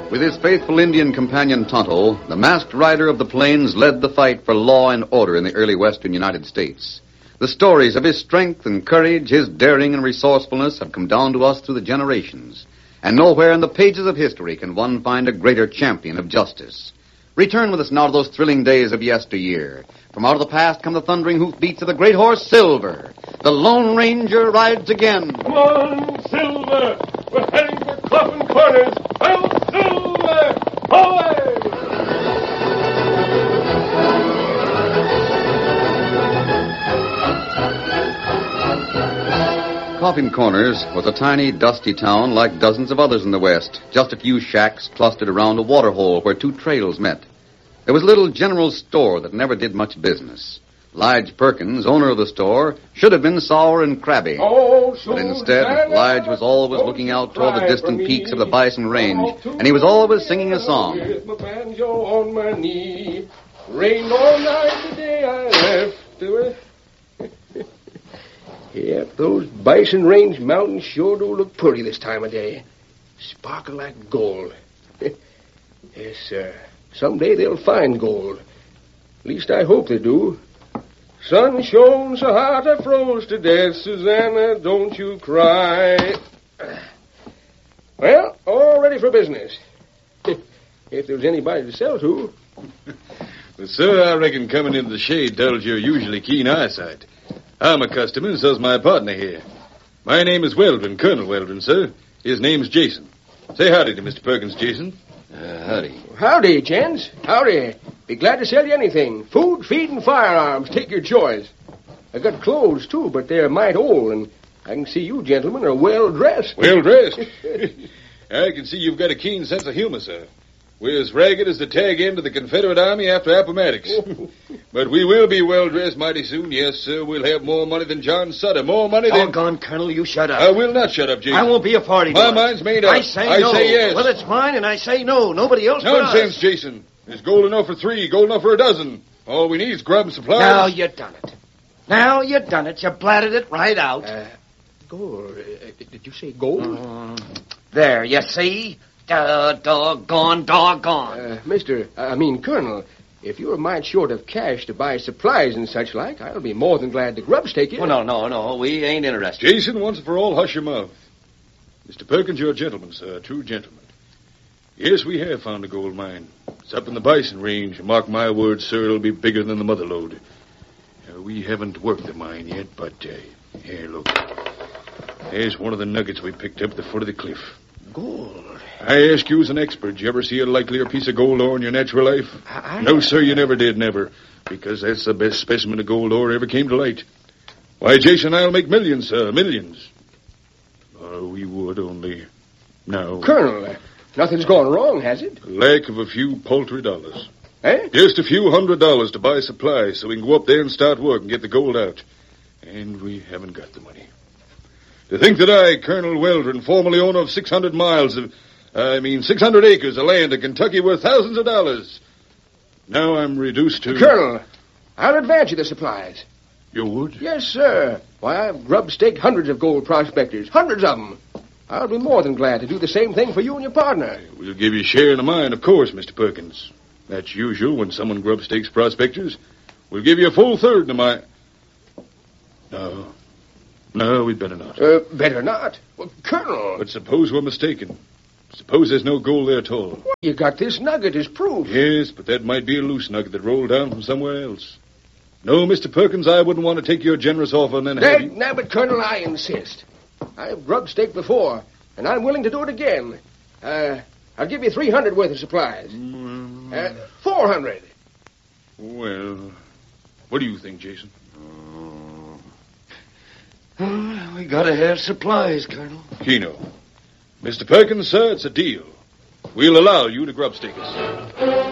With his faithful Indian companion Tonto, the masked rider of the plains led the fight for law and order in the early western United States. The stories of his strength and courage, his daring and resourcefulness have come down to us through the generations. And nowhere in the pages of history can one find a greater champion of justice. Return with us now to those thrilling days of yesteryear. From out of the past come the thundering hoofbeats of the great horse Silver. The Lone Ranger rides again. Come on, Silver! We're heading for Coffin Corners! Hail, Silver! Away! Coffin Corners was a tiny, dusty town like dozens of others in the West. Just a few shacks clustered around a waterhole where two trails met. There was a little general store that never did much business. Lige Perkins, owner of the store, should have been sour and crabby. But instead, Lige was always looking out toward the distant peaks of the Bison Range, and he was always singing a song. With my banjo on my knee, rained all night the day I left to it. Yep, those Bison Range mountains sure do look pretty this time of day. Sparkle like gold. Yes, sir. Someday they'll find gold. At least I hope they do. Sun shone so hot I froze to death. Susanna, don't you cry. Well, all ready for business. If there's anybody to sell to. Well, sir, I reckon coming into the shade tells your usually keen eyesight. I'm a customer, and so's my partner here. My name is Weldon, Colonel Weldon, sir. His name's Jason. Say howdy to Mr. Perkins, Jason. Howdy. Howdy, gents. Howdy. Be glad to sell you anything. Food, feed, and firearms. Take your choice. I got clothes, too, but they're mighty old, and I can see you gentlemen are well-dressed. Well-dressed? I can see you've got a keen sense of humor, sir. We're as ragged as the tag end of the Confederate Army after Appomattox. But we will be well-dressed mighty soon. Yes, sir, we'll have more money than John Sutter. More money than... Doggone, Colonel, you shut up. I will not shut up, Jason. I won't be a party to My it. mind's made up. I say no. I say yes. Well, it's mine, and I say no. Nobody else but us. Nonsense, Jason. There's gold enough for 3, gold enough for a dozen. All we need is grub and supplies. Now you done it. Now you done it. You blatted it right out. Gold. Did you say gold? There, you see? Doggone. Colonel, if you're a mite short of cash to buy supplies and such like, I'll be more than glad to grubstake you. Oh, no. We ain't interested. Jason, once and for all, hush your mouth. Mr. Perkins, you're a gentleman, sir, a true gentleman. Yes, we have found a gold mine. It's up in the Bison Range. Mark my words, sir, it'll be bigger than the Mother Lode. We haven't worked the mine yet, but, here, look. There's one of the nuggets we picked up at the foot of the cliff. Gold. I ask you as an expert, did you ever see a likelier piece of gold ore in your natural life? No, sir, you never did, never. Because that's the best specimen of gold ore ever came to light. Why, Jason, I'll make millions, sir, millions. Oh, we would only... No. Colonel, nothing's gone wrong, has it? Lack of a few paltry dollars. Eh? Just a few $100s to buy supplies so we can go up there and start work and get the gold out. And we haven't got the money. To think that I, Colonel Weldon, formerly owner of 600 acres of land in Kentucky worth thousands of dollars. Now I'm reduced to... Colonel, I'll advance you the supplies. You would? Yes, sir. Why, I've grub-staked hundreds of gold prospectors. Hundreds of them. I'll be more than glad to do the same thing for you and your partner. We'll give you a share in the mine, of course, Mr. Perkins. That's usual when someone grub-stakes prospectors. We'll give you a full third in the mine. No, we'd better not. Better not? Well, Colonel... But suppose we're mistaken. Suppose there's no gold there at all. Well, you got this nugget as proof. Yes, but that might be a loose nugget that rolled down from somewhere else. No, Mr. Perkins, I wouldn't want to take your generous offer and then have you... Nabbit, Colonel, I insist. I've grub-staked before, and I'm willing to do it again. I'll give you 300 worth of supplies. 400. Well, what do you think, Jason? We gotta have supplies, Colonel. Keno. Mr. Perkins, sir, it's a deal. We'll allow you to grub-stake us.